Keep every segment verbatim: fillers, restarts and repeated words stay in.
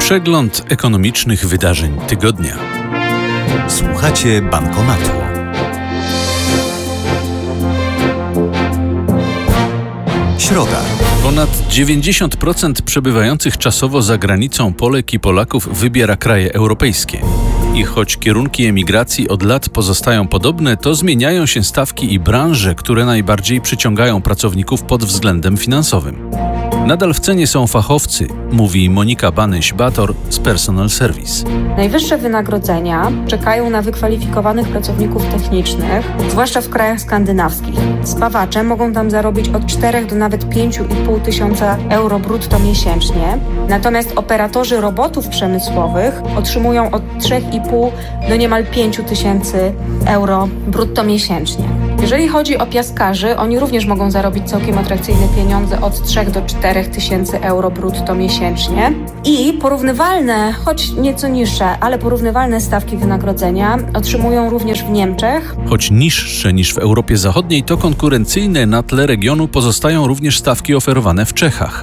Przegląd ekonomicznych wydarzeń tygodnia. Słuchacie Bankomatu. Środa. Ponad dziewięćdziesiąt procent przebywających czasowo za granicą Polek i Polaków wybiera kraje europejskie. I choć kierunki emigracji od lat pozostają podobne, to zmieniają się stawki i branże, które najbardziej przyciągają pracowników pod względem finansowym. Nadal w cenie są fachowcy, mówi Monika Banyś-Bator z Personal Service. Najwyższe wynagrodzenia czekają na wykwalifikowanych pracowników technicznych, zwłaszcza w krajach skandynawskich. Spawacze mogą tam zarobić od czterech do nawet pięciu i pół tysiąca euro brutto miesięcznie, natomiast operatorzy robotów przemysłowych otrzymują od trzech i pół do niemal pięciu tysięcy euro brutto miesięcznie. Jeżeli chodzi o piaskarzy, oni również mogą zarobić całkiem atrakcyjne pieniądze od trzech do czterech tysięcy euro brutto miesięcznie. I porównywalne, choć nieco niższe, ale porównywalne stawki wynagrodzenia otrzymują również w Niemczech. Choć niższe niż w Europie Zachodniej, to konkurencyjne na tle regionu pozostają również stawki oferowane w Czechach.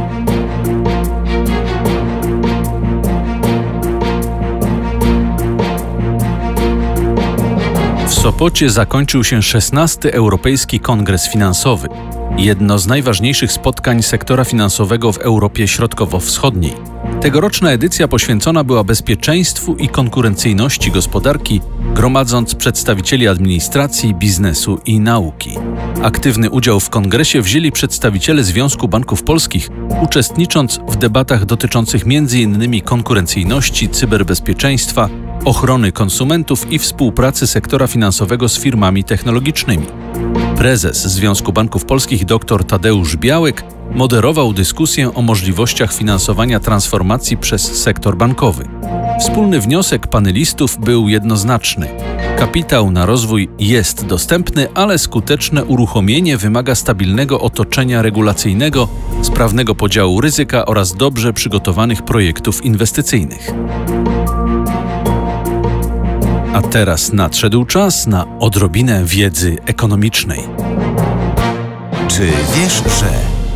W Sopocie zakończył się szesnasty Europejski Kongres Finansowy, jedno z najważniejszych spotkań sektora finansowego w Europie Środkowo-Wschodniej. Tegoroczna edycja poświęcona była bezpieczeństwu i konkurencyjności gospodarki, gromadząc przedstawicieli administracji, biznesu i nauki. Aktywny udział w kongresie wzięli przedstawiciele Związku Banków Polskich, uczestnicząc w debatach dotyczących między innymi konkurencyjności, cyberbezpieczeństwa, ochrony konsumentów i współpracy sektora finansowego z firmami technologicznymi. Prezes Związku Banków Polskich dr Tadeusz Białek moderował dyskusję o możliwościach finansowania transformacji przez sektor bankowy. Wspólny wniosek panelistów był jednoznaczny. Kapitał na rozwój jest dostępny, ale skuteczne uruchomienie wymaga stabilnego otoczenia regulacyjnego, sprawnego podziału ryzyka oraz dobrze przygotowanych projektów inwestycyjnych. A teraz nadszedł czas na odrobinę wiedzy ekonomicznej. Czy wiesz, że...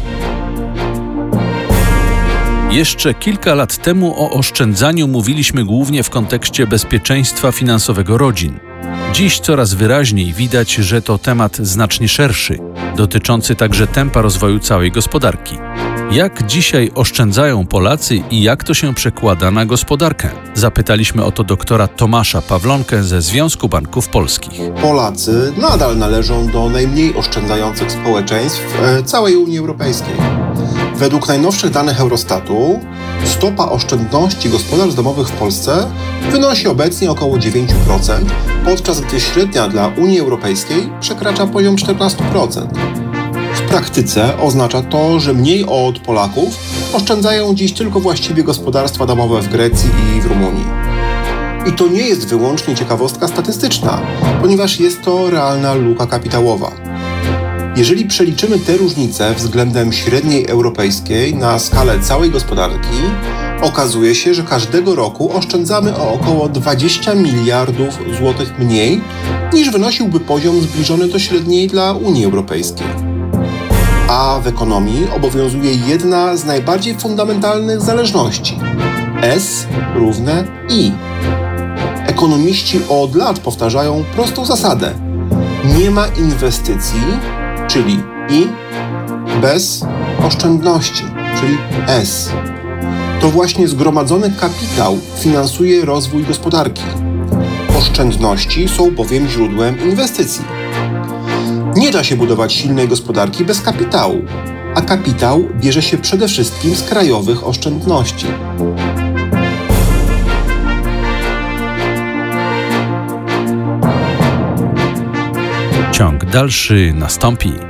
Jeszcze kilka lat temu o oszczędzaniu mówiliśmy głównie w kontekście bezpieczeństwa finansowego rodzin. Dziś coraz wyraźniej widać, że to temat znacznie szerszy, dotyczący także tempa rozwoju całej gospodarki. Jak dzisiaj oszczędzają Polacy i jak to się przekłada na gospodarkę? Zapytaliśmy o to doktora Tomasza Pawlonkę ze Związku Banków Polskich. Polacy nadal należą do najmniej oszczędzających społeczeństw w całej Unii Europejskiej. Według najnowszych danych Eurostatu stopa oszczędności gospodarstw domowych w Polsce wynosi obecnie około dziewięć procent, podczas gdy średnia dla Unii Europejskiej przekracza poziom czternaście procent. W praktyce oznacza to, że mniej od Polaków oszczędzają dziś tylko właściwie gospodarstwa domowe w Grecji i w Rumunii. I to nie jest wyłącznie ciekawostka statystyczna, ponieważ jest to realna luka kapitałowa. Jeżeli przeliczymy te różnice względem średniej europejskiej na skalę całej gospodarki, okazuje się, że każdego roku oszczędzamy o około dwadzieścia miliardów złotych mniej, niż wynosiłby poziom zbliżony do średniej dla Unii Europejskiej. A w ekonomii obowiązuje jedna z najbardziej fundamentalnych zależności. S równe I. Ekonomiści od lat powtarzają prostą zasadę. Nie ma inwestycji, czyli I, bez oszczędności, czyli S. To właśnie zgromadzony kapitał finansuje rozwój gospodarki. Oszczędności są bowiem źródłem inwestycji. Nie da się budować silnej gospodarki bez kapitału, a kapitał bierze się przede wszystkim z krajowych oszczędności. Ciąg dalszy nastąpi.